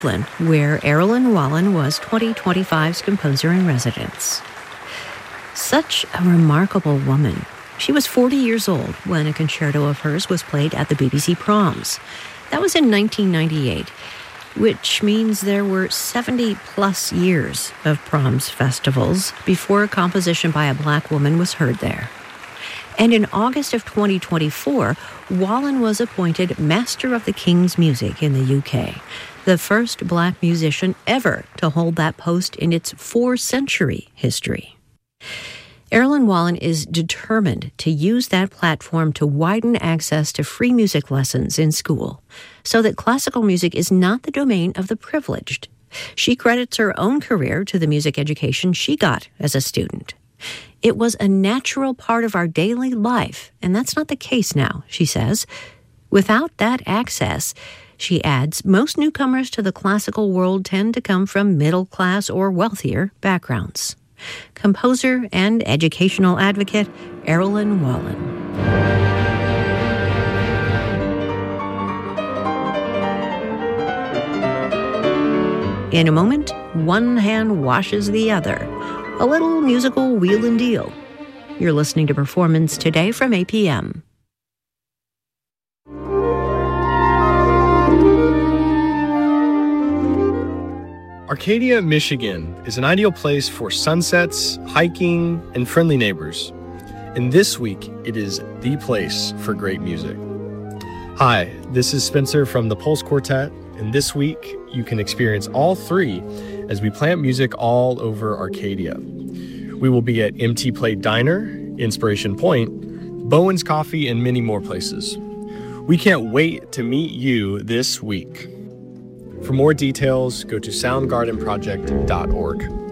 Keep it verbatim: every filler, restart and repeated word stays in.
where Erilyn Wallen was twenty twenty-five's composer in residence. Such a remarkable woman. She was forty years old when a concerto of hers was played at the B B C Proms. That was in nineteen ninety-eight, which means there were seventy plus years of Proms festivals before a composition by a black woman was heard there. And in August of twenty twenty-four, Wallen was appointed Master of the King's Music in the U K, the first black musician ever to hold that post in its four-century history. Erilyn Wallen is determined to use that platform to widen access to free music lessons in school, so that classical music is not the domain of the privileged. She credits her own career to the music education she got as a student. It was a natural part of our daily life, and that's not the case now, she says. Without that access, she adds, most newcomers to the classical world tend to come from middle-class or wealthier backgrounds. Composer and educational advocate Erilyn Wallen. In a moment, one hand washes the other. A little musical wheel and deal. You're listening to Performance Today from A P M. Arcadia, Michigan is an ideal place for sunsets, hiking, and friendly neighbors. And this week, it is the place for great music. Hi, this is Spencer from the Pulse Quartet, and this week you can experience all three as we plant music all over Arcadia. We will be at M T Plate Diner, Inspiration Point, Bowen's Coffee, and many more places. We can't wait to meet you this week. For more details, go to sound garden project dot org.